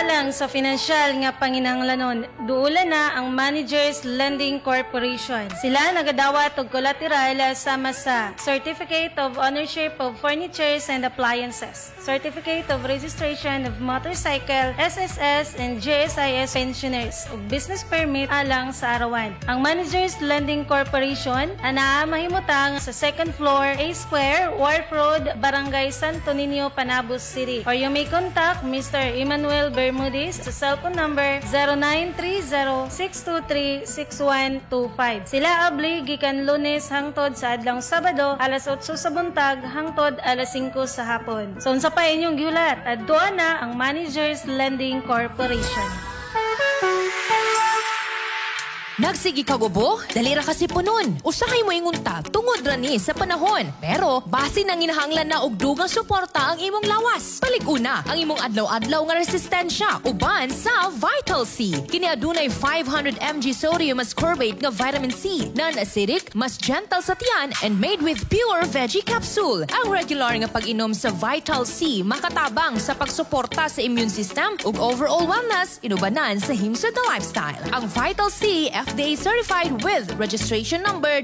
Alang sa financial nga panginahanglanon, duula na ang Managers Lending Corporation. Sila nagadawat og collateral sama sa Certificate of Ownership of Furnitures and Appliances, Certificate of Registration of Motorcycle, SSS and JSIS pensioners ug business permit alang sa arawan. Ang Managers Lending Corporation ana mahimutang sa second floor, A Square, Wharf Road, Barangay Santo Niño, Panabos City. Or you may contact Mr. Emmanuel Bermudez sa cellphone number 0930-623-6125. Sila abli gikan Lunes hangtod sa adlong Sabado alas 8 sa buntag hangtod alas 5 sa hapon. So unsa pa inyong gihulat? Adto na ang Managers Lending Corporation. Nagsigi ka gubo? Dali ra kasi punon. Usahay mo ingunta tungod ra ni sa panahon. Pero base nang inahanglan na og dugang suporta ang imong lawas. Palig-una ang imong adlaw-adlaw nga resistensya uban sa Vital C. Kini adunay 500 mg sodium ascorbate nga vitamin C, non-acidic, mas gentle sa tiyan and made with pure veggie capsule. Ang regular nga pag-inom sa Vital C makatabang sa pagsuporta sa immune system ug overall wellness inubanan sa himsa the lifestyle. Ang Vital C FDA certified with registration number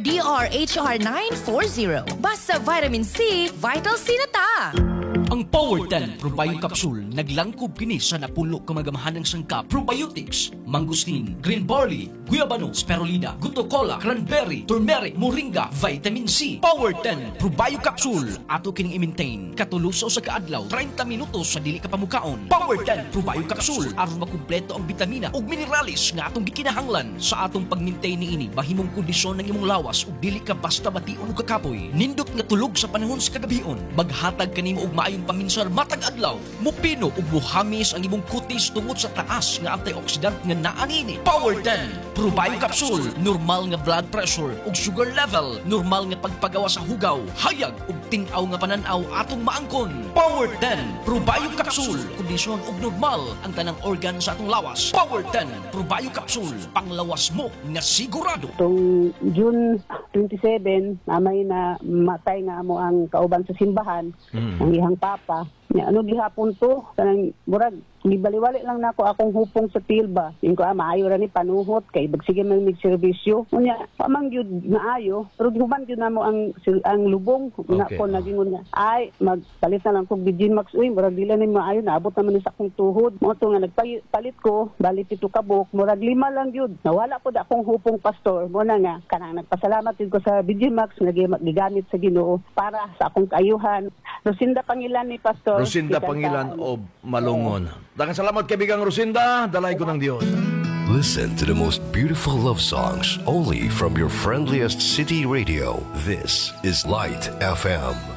DRHR940. Basta vitamin C, Vital C na ta! Ang Power 10 Probio Capsule naglangkob kini sa napulo ka magamahanang sangkap probiotics, mangosteen, green barley, guyabano, spirulina, guto cola, cranberry, turmeric, moringa, vitamin C. Power 10 Probio Capsule ato kining i-maintain katuluso sa kaadlaw 30 minutos sa dili ka pamukaon. Power 10 Probio Capsule aron makumpleto ang bitamina ug mineralis nga atong gikinahanglan sa atong pag-maintain niini bahimong kondisyon ng imong lawas ug dili ka basta bation ug kakapoy. Nindot nga tulog sa panahon sa kagabion, maghatag kanimo og maayong paminsar matag adlaw, mupino ug muhamis ang imong kutis tungod sa taas nga antioxidant nga naa nini. Power 10 Probio Capsule, normal nga blood pressure ug sugar level, normal nga pagpagawa sa hugaw, hayag ug tin-aw nga pananaw atong maangkon. Power 10 Probio Capsule, kondisyon ug normal ang tanang organ sa atong lawas. Power 10 Probio Capsule, panglawas mo nga sigurado. Itong June 27, namay na matay nga mo ang kauban sa simbahan, ang ihang papa. Ano gihapon to? Kanang murag gibaliwali lang nako akong hupong sa tilba. Ingko maayo ra ni panuhot kay bagsige man mig serbisyo. Unya pamang gyud maayo, pero human gyud namo ang lubong na ko nagingon nga. Ay magpalit na lang kog Virgin Max uy, murag dila ni maayo naabot naman ni sa akong tuhod. Mo to nga nagpalit ko, bali pito ka buok, murag 5 lang gyud. Nawala pod akong hupong pastor. Mo na nga kanang nagpasalamat gyud ko sa Virgin Max nga gigamit sa Ginoo para sa akong kaayuhan. Rosinda Pangilan ni pastor. Rosinda Pangilan o Malungon. Daghang salamat kaibigang Rosinda, dalay ko ng Dios. Listen to the most beautiful love songs only from your friendliest city radio. This is Light FM.